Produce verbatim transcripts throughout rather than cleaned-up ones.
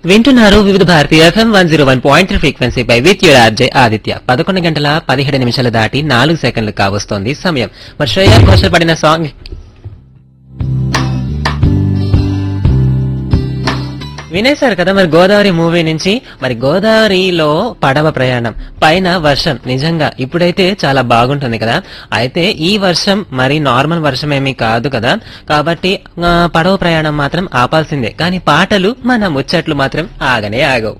వింటున్నారు వివిధ Bharati FM one zero one point three frequency pi with your RJ Aditya. పదకొండు గంటల పదిహేడు నిమిషాలు దాటి నాలుగు సెకండ్లు కావస్తోంది సమయం. మరి శ్రేయ ఘోషల్ పడిన సాంగ్ వినేశారు కదా. మరి గోదావరి మూవీ నుంచి మరి గోదావరిలో పడవ ప్రయాణం పైన వర్షం నిజంగా ఇప్పుడైతే చాలా బాగుంటుంది కదా. అయితే ఈ వర్షం మరి నార్మల్ వర్షం ఏమీ కాదు కదా, కాబట్టి ఆ, పడవ ప్రయాణం మాత్రం ఆపాల్సిందే. కానీ పాటలు మన ముచ్చట్లు మాత్రం ఆగనే ఆగవు.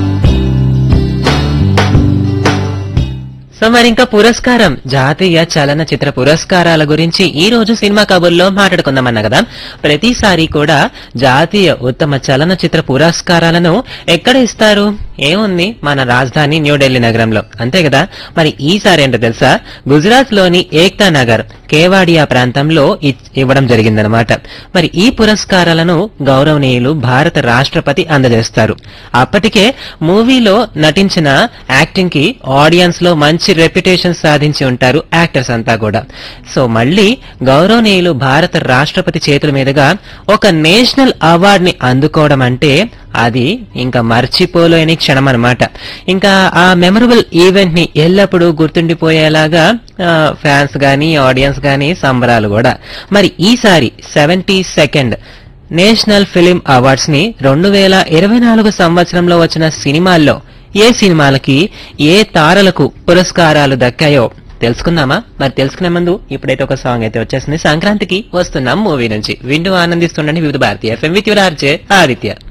సో మరి ఇంకా పురస్కారం జాతీయ చలనచిత్ర పురస్కారాల గురించి ఈ రోజు సినిమా కబుర్లో మాట్లాడుకుందామన్నా కదా. ప్రతిసారి కూడా జాతీయ ఉత్తమ చలనచిత్ర పురస్కారాలను ఎక్కడ ఇస్తారు? ఏముంది, మన రాజధాని న్యూఢిల్లీ నగరంలో, అంతే కదా. మరి ఈసారి ఏంటో తెలుసా, గుజరాత్ లోని ఏక్తా నగర్ కేవాడియా ప్రాంతంలో ఇవ్వడం జరిగిందనమాట. మరి ఈ పురస్కారాలను గౌరవనీయులు భారత రాష్ట్రపతి అందజేస్తారు. అప్పటికే మూవీలో నటించిన యాక్టింగ్ కి ఆడియన్స్ లో మంచి రెప్యుటేషన్ సాధించి ఉంటారు యాక్టర్స్ అంతా కూడా. సో మళ్ళీ గౌరవనీయులు భారత రాష్ట్రపతి చేతుల మీదుగా ఒక నేషనల్ అవార్డ్ ని అందుకోవడం అంటే అది ఇంకా మర్చిపోలేని క్షణం అనమాట. ఇంకా ఆ మెమరబుల్ ఈవెంట్ ని ఎల్లప్పుడూ గుర్తుండిపోయేలాగా ఫ్యాన్స్ గానీ ఆడియన్స్ గానీ సంబరాలు కూడా. మరి ఈసారి seventy second national film awards ని రెండు వేల ఇరవై నాలుగు సంవత్సరంలో వచ్చిన సినిమాల్లో ఏ సినిమాలకి ఏ తారలకు పురస్కారాలు దక్కాయో తెలుసుకుందామా? మరి తెలుసుకునే ముందు ఇప్పుడైతే ఒక సాంగ్ అయితే వచ్చేసింది. సంక్రాంతికి వస్తున్నాం మూవీ నుంచి వింటూ ఆనందిస్తుండండి వివిధ భారతీయ FM with your RJ Aditya.